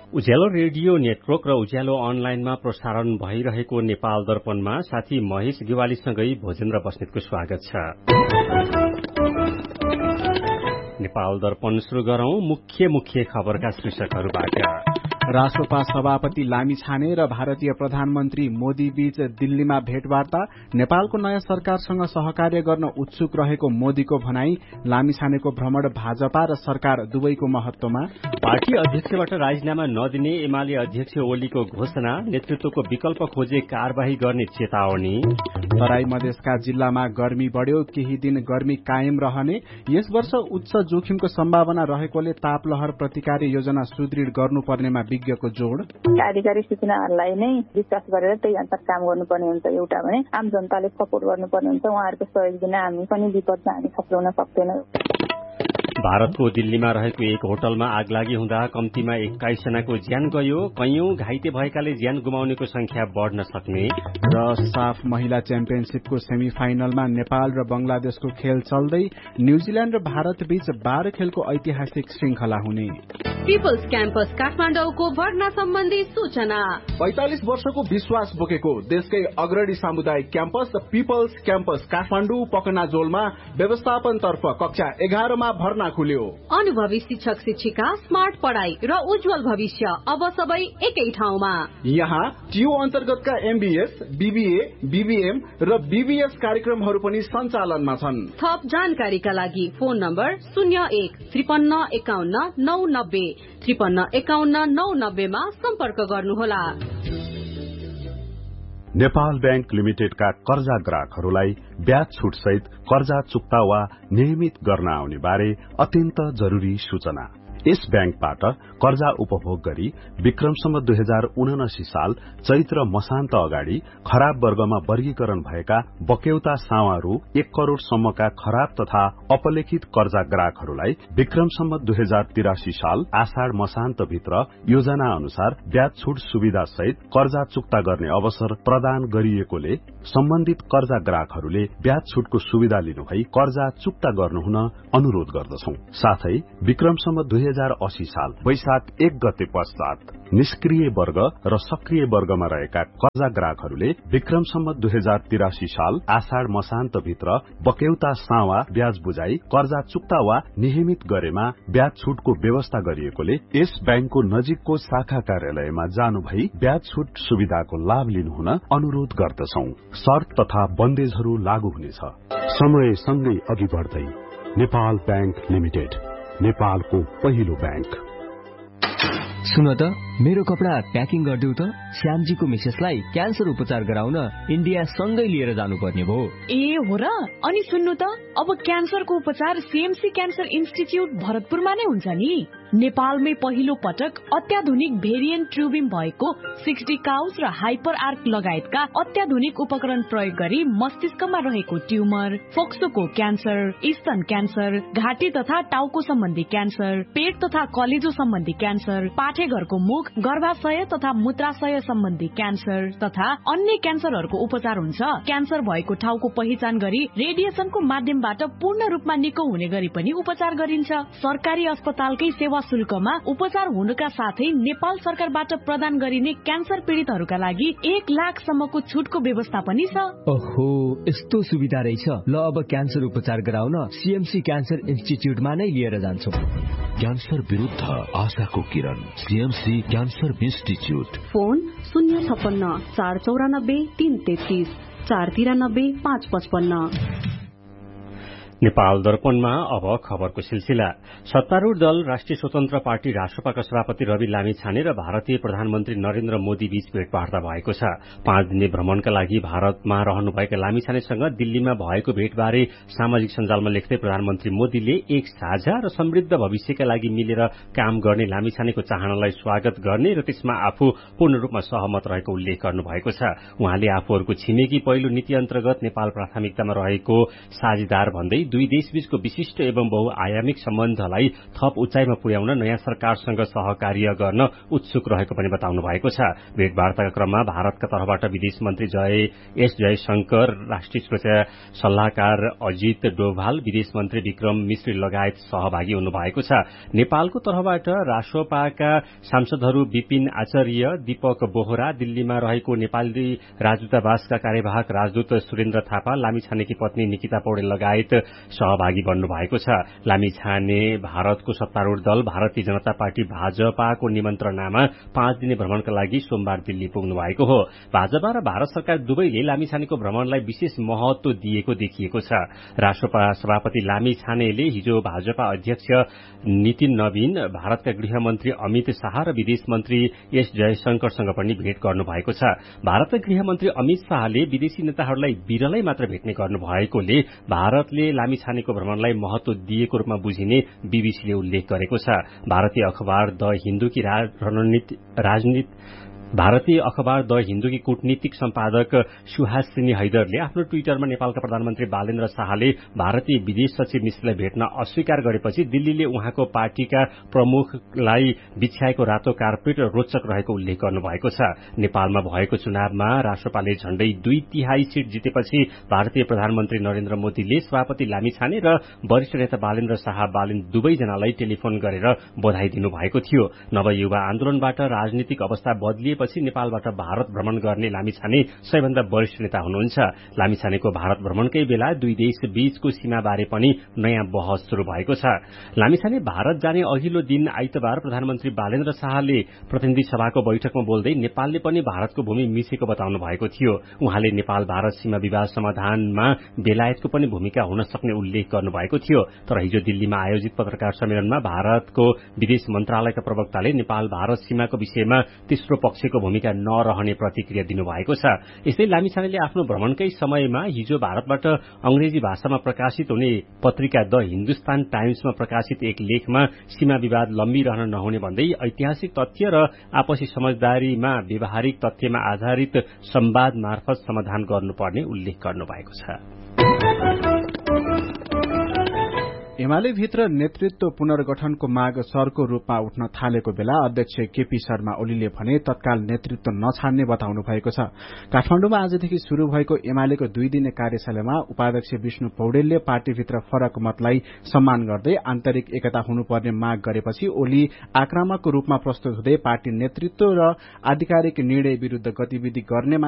उज्यालो radio network र उज्यालो अनलाइनमा प्रसारण भइरहेको नेपाल दर्पणमा साथी महेश गेवालीसँगै भोजेन्द्र बस्नेतको स्वागत छ। नेपाल दर्पण शुरू गरौं मुख्य खबरका शीर्षकहरूबाट। राष्ट्रपा सभापति लामिछाने र भारतीय प्रधानमन्त्री मोदी बीच दिल्लीमा भेटवार्ता, नेपालको नयाँ सरकारसँग सहकार्य गर्न उत्सुक रहेको मोदीको भनाई, लामिछानेको भ्रमण भाजपा र सरकार दुवैको महत्वमा। पार्टी अध्यक्षबाट राजीनामा नदिने एमाले अध्यक्ष ओलीको घोषणा, नेतृत्वको विकल्प खोजे कार्यवाही गर्ने चेतावनी। तराई मधेसका जिल्लामा गर्मी बढ्यो, केही दिन गर्मी कायम रहने, यस वर्ष उच्च जोखिमको सम्भावना रहेकोले तापलहर प्रतिकारी योजना सुदृढ गर्नुपर्नेमा विज्ञको जोड। कार्यकारी सूचनाहरूलाई नै विश्वास गरेर त्यही अनुसार काम गर्नुपर्ने हुन्छ। एउटा भने आम जनताले सपोर्ट गर्नुपर्ने हुन्छ, उहाँहरूको सहयोग बिना हामी पनि विपदमा हामी सफ्लाउन सक्दैनौँ। भारतको दिल्लीमा रहेको एक होटलमा आगलागी हुँदा कम्तीमा 21 जनाको ज्यान गयो, कैयौं घाइते भएकाले ज्यान गुमाउनेको संख्या बढ़न सक्ने। र साफ महिला च्याम्पियनशीपको सेमी फाइनलमा नेपाल र बंगलादेशको खेल चल्दै, न्यूजील्याण्ड र भारत बीच 12 खेलको ऐतिहासिक श्रृंखला हुने। पीपल्स क्याम्पस काठमाडौँको भर्ना सम्बन्धी सूचना। 45 वर्षको विश्वास बोकेको देशकै अग्रणी सामुदायिक क्याम्पस पीपल्स क्याम्पस काठमाडौँ पकनाजोलमा व्यवस्थापनतर्फ कक्षा 11 मा भर्ना खुल्यो। अनुभवी शिक्षक शिक्षिका, स्मार्ट पढ़ाई र उज्जवल भविष्य अब सबै एकै ठाउँमा। यहाँ टियु अन्तर्गतका एमबीएस, बीबीए, बीबीएम र बीबीएस कार्यक्रमहरू पनि सञ्चालनमा छन्। थप जानकारीका लागि फोन नम्बर 01 53 51 990 53 51 990 मा सम्पर्क गर्नुहोला। नेपाल बैंक लिमिटेडका कर्जा ग्राहकहरूलाई ब्याज छुट सहित कर्जा चुक्ता वा नियमित गर्न आउने बारे अत्यन्त जरूरी सूचना। यस बैंकबाट कर्जा उपभोग गरी विक्रमसम्म 2079 साल चैत्र मसान्त अगाडि खराब वर्गमा वर्गीकरण भएका बक्यौता सावा रु 1 करोड़ सम्मका खराब तथा अपलेखित कर्जा ग्राहकहरूलाई विक्रमसम्म 2083 साल आषाढ़ मसान्त भित्र योजना अनुसार ब्याज छुट सुविधा सहित कर्जा चुक्ता गर्ने अवसर प्रदान गरिएकोले सम्बन्धित कर्जा ग्राहकहरूले ब्याज छुटको सुविधा लिनुभई कर्जा चुक्ता गर्नुहुन अनुरोध गर्दछौं। साथै विक्रमसम्म 2080 साल वैशाख 1 गते पश्चात निष्क्रिय वर्ग र सक्रिय वर्गमा रहेका कर्जा ग्राहकहरूले विक्रमसम्म 2083 साल आषाढ़ मसान्त भित्र बक्यौता सावा ब्याज बुझाई कर्जा चुक्ता वा नियमित गरेमा ब्याज छुटको व्यवस्था गरिएकोले यस बैंकको नजिकको शाखा कार्यालयमा जानु भई ब्याज छुट सुविधाको लाभ लिनुहुन अनुरोध गर्दछौं। शर्त तथा बन्देजहरू लागू हुनेछ। समय सँगै अघि बढ्दै नेपाल बैंक लिमिटेड, नेपालको पहिलो बैंक। सुन त, मेरो कपडा प्याकिङ गरिदेऊ त। श्यामजीको मिसेसलाई क्यान्सर उपचार गराउन इन्डिया सँगै लिएर जानुपर्ने भयो। ए हो र? अनि सुन्नु त, अब क्यान्सरको उपचार सीएमसी क्यान्सर इन्स्टिच्युट भरतपुरमा नै हुन्छ नि। नेपालमै पहिलो पटक अत्याधुनिक भेरिएन्ट ट्युबिम भएको 60 काउस र हाइपर आर्क लगायतका अत्याधुनिक उपकरण प्रयोग गरी मस्तिष्कमा रहेको ट्युमर, फोक्सोको क्यान्सर, स्तन क्यान्सर, घाँटी तथा टाउको सम्बन्धी क्यान्सर, पेट तथा कलेजो सम्बन्धी क्यान्सर, पाठेघरको मुख, गर्भाशय तथा मूत्राशय सम्बन्धी क्यान्सर तथा अन्य क्यान्सरहरूको उपचार हुन्छ। क्यान्सर भएको ठाउँको पहिचान गरी रेडिएसनको माध्यमबाट पूर्ण रूपमा निको हुने गरी पनि उपचार गरिन्छ। सरकारी अस्पतालकै सेवा शुल्कमा उपचार हुनुका साथै नेपाल सरकारबाट प्रदान गरिने क्यान्सर पीड़ितहरूका लागि 1 लाख सम्मको छुटको व्यवस्था पनि छ। ओहो, यस्तो सुविधा रहेछ। ल, अब क्यान्सर उपचार गराउन सीएमसी क्यान्सर इन्स्टिच्युटमा नै लिएर जान्छौं। क्यान्सर विरुद्ध आशाको किरण, CMC cancer institute. Phone 056 494 333 493 555। Nepal दर्पणमा अब खबरको सिलसिला। सत्तारूढ़ दल राष्ट्रिय स्वतन्त्र पार्टी राष्ट्रपाका सभापति रवि लामिछाने र भारतीय प्रधानमन्त्री नरेन्द्र मोदी बीच भेटवार्ता भएको छ। 5 दिने भ्रमणका लागि भारतमा रहनुभएका लामिछानेसँग दिल्लीमा भएको भेटबारे सामाजिक सञ्जालमा लेख्दै प्रधानमन्त्री मोदीले एक साझा र समृद्ध भविष्यका लागि मिलेर काम गर्ने लामिछानेको चाहनालाई स्वागत गर्ने र त्यसमा आफू पूर्ण रूपमा सहमत रहेको उल्लेख गर्नुभएको छ। उहाँले आफूहरूको छिमेकी पहिलो नीति अन्तर्गत नेपाल प्राथमिकतामा रहेको साझेदार भन्दै दुई देशबीचको विशिष्ट एवं बहुआयामिक सम्बन्धलाई थप उचाइमा पुर्याउन नयाँ सरकारसँग सहकार्य गर्न उत्सुक रहेको पनि बताउनु भएको छ। भेटवार्ताका क्रममा भारतका तर्फबाट विदेश मन्त्री एस जयशंकर, राष्ट्रिय सुरक्षा सल्लाहकार अजित डोभाल, विदेश मन्त्री विक्रम मिश्री लगायत सहभागी हुनुभएको छ। नेपालको तर्फबाट रासोपाका सांसदहरू विपिन आचार्य, दीपक बोहरा, दिल्लीमा रहेको नेपाली राजदूतावासका कार्यवाहक राजदूत सुरेन्द्र थापा, लामिछानेकी पत्नी निकिता पौडेल लगायत सहभागी बन्नु भएको छ। लामिछाने भारतको सत्तारूढ़ दल भारतीय जनता पार्टी भाजपाको निमन्त्रणामा 5 दिने भ्रमणका लागि सोमबार दिल्ली पुग्नु भएको हो। भाजपा र भारत सरकार दुवैले लामिछानेको भ्रमणलाई विशेष महत्व दिएको देखिएको छ। रासोपा सभापति लामिछानेले हिजो भाजपा अध्यक्ष नितिन नवीन, भारतका गृहमन्त्री अमित शाह र विदेश मन्त्री एस जयशंकरसँग पनि भेट गर्नु भएको छ। भारतका गृहमन्त्री अमित शाहले विदेशी नेताहरूलाई बिरलै मात्र भेट्ने गर्नु भएकोले भारतले लामिछानेको भ्रमणलाई महत्व दिएको रूपमा बुझिने बीबीसीले उल्लेख गरेको छ। भारतीय अखबार द हिन्दूकी कूटनीतिक सम्पादक सुहासिनी हैदरले आफ्नो ट्वीटरमा नेपालका प्रधानमन्त्री बालेन्द्र शाहले भारतीय विदेश सचिव मिश्रलाई भेट्न अस्वीकार गरेपछि दिल्लीले उहाँको पार्टीका प्रमुखलाई बिछ्याएको रातो कार्पेट रोचक रहेको उल्लेख गर्नुभएको छ। नेपालमा भएको चुनावमा रासोपाले झण्डै 2/3 सीट जितेपछि भारतीय प्रधानमन्त्री नरेन्द्र मोदीले सभापति लामिछाने र वरिष्ठ नेता बालेन्द्र शाह दुवैजनालाई टेलिफोन गरेर बधाई दिनुभएको थियो। नवयुवा आन्दोलनबाट राजनीतिक अवस्था बदलिए पछि नेपालबाट भारत भ्रमण गर्ने लामिछाने सबैभन्दा वरिष्ठ नेता हुनुहुन्छ। लामिछानेको भारत भ्रमणकै बेला दुई देश बीचको सीमाबारे पनि नयाँ बहस शुरू भएको छ। लामिछाने भारत जाने अघिल्लो दिन आइतबार प्रधानमन्त्री बालेन्द्र शाहले प्रतिनिधि सभाको बैठकमा बोल्दै नेपालले पनि भारतको भूमि मिचेको बताउनु भएको थियो। उहाँले नेपाल भारत सीमा विवाद समाधानमा बेलायतको पनि भूमिका हुन सक्ने उल्लेख गर्नुभएको थियो। तर हिजो दिल्लीमा आयोजित पत्रकार सम्मेलनमा भारतको विदेश मन्त्रालयका प्रवक्ताले नेपाल भारत सीमाको विषयमा तेस्रो पक्षको भूमिका नरहने प्रतिक्रिया दिनुभएको छ। यसै लामिछानेले आफ्नो भ्रमणकै समयमा हिजो भारतबाट अंग्रेजी भाषामा प्रकाशित हुने पत्रिका द हिन्दुस्तान टाइम्समा प्रकाशित एक लेखमा सीमा विवाद लम्बिरहन नहुने भन्दै ऐतिहासिक तथ्य र आपसी समझदारीमा व्यावहारिक तथ्यमा आधारित संवाद मार्फत समाधान गर्नुपर्ने उल्लेख गर्नुभएको छ। एमाले भित्र नेतृत्व पुनर्गठनको माग सरको रूपमा उठ्न थालेको बेला अध्यक्ष केपी शर्मा ओलीले भने तत्काल नेतृत्व नछाड्ने बताउनु भएको छ। काठमाडौँमा आजदेखि शुरू भएको एमालेको 2 दिने कार्यशालामा उपाध्यक्ष विष्णु पौडेलले पार्टीभित्र फरक मतलाई सम्मान गर्दै आन्तरिक एकता हुनुपर्ने माग गरेपछि ओली आक्रामक रूपमा प्रस्तुत हुँदै पार्टी नेतृत्व र आधिकारिक निर्णय विरूद्ध गतिविधि गर्ने